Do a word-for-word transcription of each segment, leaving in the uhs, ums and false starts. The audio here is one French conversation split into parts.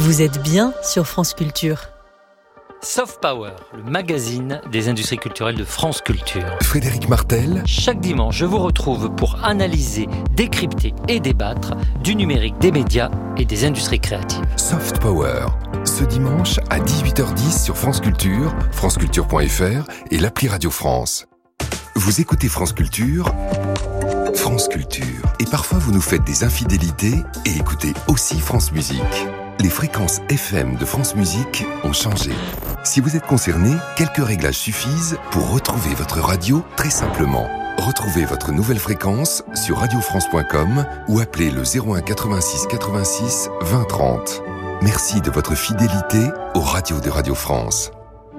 Vous êtes bien sur France Culture. Soft Power, le magazine des industries culturelles de France Culture. Frédéric Martel. Chaque dimanche, je vous retrouve pour analyser, décrypter et débattre du numérique, des médias et des industries créatives. Soft Power, ce dimanche à dix-huit heures dix sur France Culture, franceculture point f r et l'appli Radio France. Vous écoutez France Culture, France Culture. Et parfois vous nous faites des infidélités et écoutez aussi France Musique. Les fréquences F M de France Musique ont changé. Si vous êtes concerné, quelques réglages suffisent pour retrouver votre radio très simplement. Retrouvez votre nouvelle fréquence sur radio france point com ou appelez le zéro un quatre-vingt-six quatre-vingt-six vingt trente. Merci de votre fidélité aux radios de Radio France.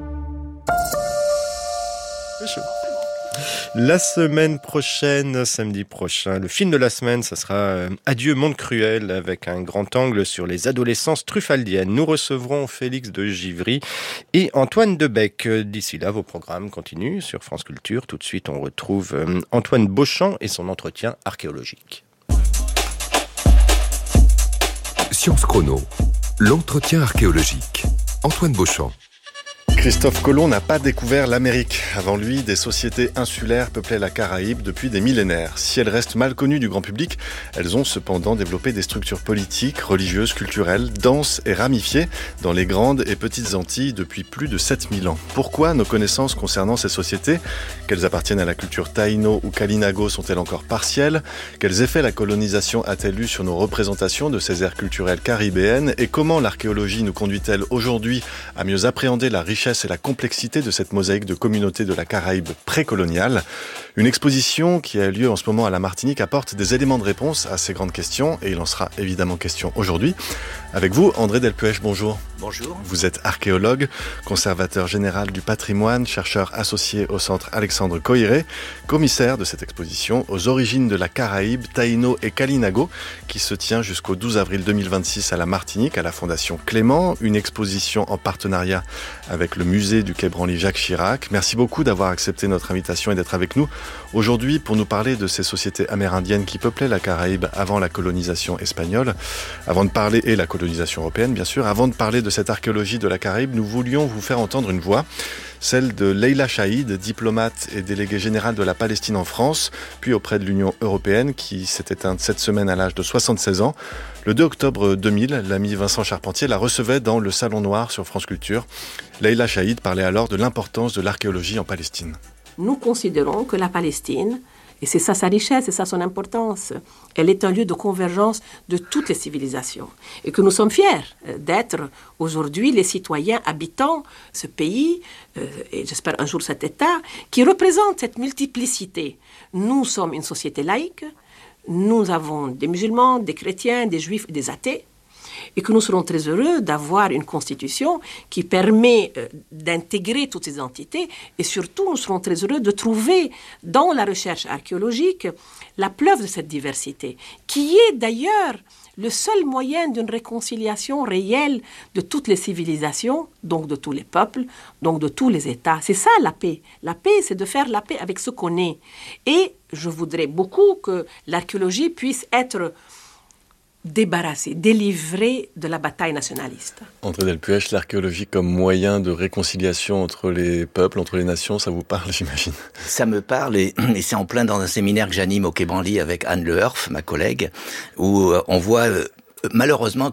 La semaine prochaine, samedi prochain, le film de la semaine, ça sera euh, Adieu Monde Cruel, avec un grand angle sur les adolescences trufaldiennes. Nous recevrons Félix de Givry et Antoine Debec. D'ici là, vos programmes continuent sur France Culture. Tout de suite, on retrouve euh, Antoine Beauchamp et son entretien archéologique. Science Chrono, l'entretien archéologique. Antoine Beauchamp. Christophe Colomb n'a pas découvert l'Amérique. Avant lui, des sociétés insulaires peuplaient la Caraïbe depuis des millénaires. Si elles restent mal connues du grand public, elles ont cependant développé des structures politiques, religieuses, culturelles, denses et ramifiées dans les grandes et petites Antilles depuis plus de sept mille ans. Pourquoi nos connaissances concernant ces sociétés, qu'elles appartiennent à la culture taïno ou kalinago, sont-elles encore partielles ? Quels effets la colonisation a-t-elle eu sur nos représentations de ces aires culturelles caribéennes ? Et comment l'archéologie nous conduit-elle aujourd'hui à mieux appréhender la richesse et la complexité de cette mosaïque de communautés de la Caraïbe précoloniale. Une exposition qui a lieu en ce moment à la Martinique apporte des éléments de réponse à ces grandes questions et il en sera évidemment question aujourd'hui. Avec vous, André Delpuech, bonjour. Bonjour. Vous êtes archéologue, conservateur général du patrimoine, chercheur associé au centre Alexandre Coiré, commissaire de cette exposition aux origines de la Caraïbe, taïno et kalinago, qui se tient jusqu'au douze avril deux mille vingt-six à la Martinique, à la Fondation Clément, une exposition en partenariat avec le musée du Quai Branly Jacques Chirac. Merci beaucoup d'avoir accepté notre invitation et d'être avec nous aujourd'hui pour nous parler de ces sociétés amérindiennes qui peuplaient la Caraïbe avant la colonisation espagnole, avant de parler, et la colonisation européenne bien sûr, avant de parler de cette archéologie de la Caraïbe, nous voulions vous faire entendre une voix, celle de Leila Chaïd, diplomate et déléguée générale de la Palestine en France, puis auprès de l'Union européenne, qui s'est éteinte cette semaine à l'âge de soixante-seize ans. Le deux octobre deux mille, l'ami Vincent Charpentier la recevait dans le Salon Noir sur France Culture. Leila Chaïd parlait alors de l'importance de l'archéologie en Palestine. Nous considérons que la Palestine, et c'est ça sa richesse, c'est ça son importance, elle est un lieu de convergence de toutes les civilisations. Et que nous sommes fiers d'être aujourd'hui les citoyens habitant ce pays, euh, et j'espère un jour cet État, qui représente cette multiplicité. Nous sommes une société laïque, nous avons des musulmans, des chrétiens, des juifs et des athées, et que nous serons très heureux d'avoir une constitution qui permet euh, d'intégrer toutes ces entités, et surtout nous serons très heureux de trouver dans la recherche archéologique la preuve de cette diversité, qui est d'ailleurs le seul moyen d'une réconciliation réelle de toutes les civilisations, donc de tous les peuples, donc de tous les États. C'est ça la paix. La paix, c'est de faire la paix avec ce qu'on est. Et je voudrais beaucoup que l'archéologie puisse être débarrassé, délivré de la bataille nationaliste. André Delpuech, l'archéologie comme moyen de réconciliation entre les peuples, entre les nations, ça vous parle, j'imagine ? Ça me parle et, et c'est en plein dans un séminaire que j'anime au Quai Branly avec Anne Leherf, ma collègue, où on voit euh, malheureusement